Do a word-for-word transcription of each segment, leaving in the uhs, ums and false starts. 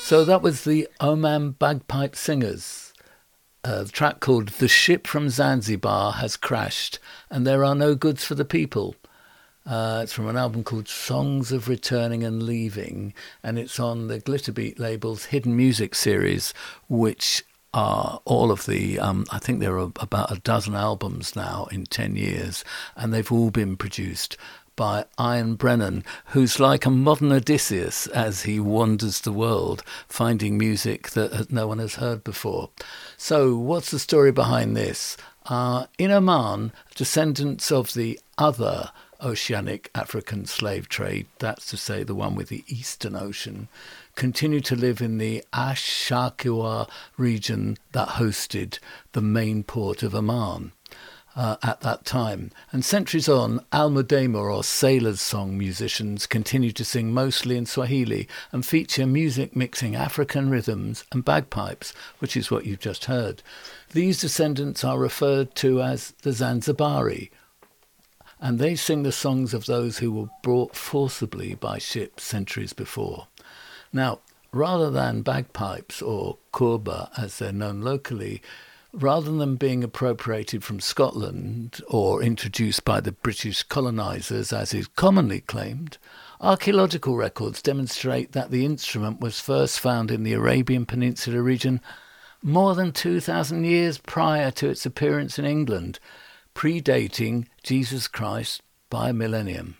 So that was the Oman Bagpipe Singers. A track called The Ship from Zanzibar Has Crashed and There Are No Goods for the People. Uh, it's from an album called Songs of Returning and Leaving, and it's on the Glitterbeat label's Hidden Music series, which are all of the, um, I think there are about a dozen albums now in ten years, and they've all been produced by Ian Brennan, who's like a modern Odysseus as he wanders the world, finding music that no one has heard before. So what's the story behind this? Uh, in Oman, descendants of the other oceanic African slave trade, that's to say the one with the Eastern Ocean, continue to live in the Ash-Sharqiya region that hosted the main port of Oman. Uh, at that time. And centuries on, Al-Mudema, or sailors' song musicians, continue to sing mostly in Swahili and feature music mixing African rhythms and bagpipes, which is what you've just heard. These descendants are referred to as the Zanzibari, and they sing the songs of those who were brought forcibly by ships centuries before. Now, rather than bagpipes, or kurba as they're known locally, rather than being appropriated from Scotland or introduced by the British colonisers, as is commonly claimed, archaeological records demonstrate that the instrument was first found in the Arabian Peninsula region more than two thousand years prior to its appearance in England, predating Jesus Christ by a millennium.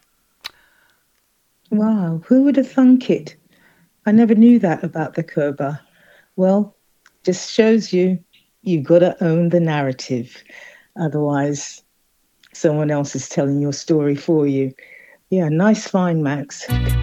Wow, who would have thunk it? I never knew that about the kurba. Well, just shows you you've got to own the narrative. Otherwise, someone else is telling your story for you. Yeah, nice find, Max.